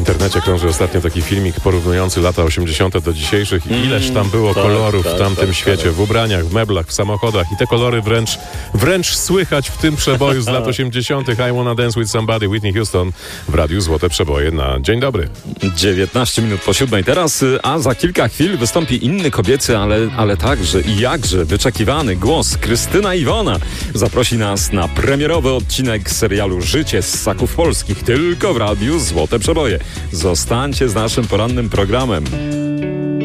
internecie krąży ostatnio taki filmik porównujący lata 80. do dzisiejszych i ileż tam było kolorów w tamtym świecie, w ubraniach, w meblach, w samochodach i te kolory wręcz słychać w tym przeboju z lat 80. I Wanna Dance With Somebody, Whitney Houston w Radiu Złote Przeboje na Dzień Dobry. 19 minut po 7 teraz, a za kilka chwil wystąpi inny kobiecy, ale także i jakże wyczekiwany głos. Krystyna Iwona zaprosi nas na premierowy odcinek serialu Życie z Ssaków Polskich tylko w Radiu Złote Przeboje. Zostańcie z naszym porannym programem.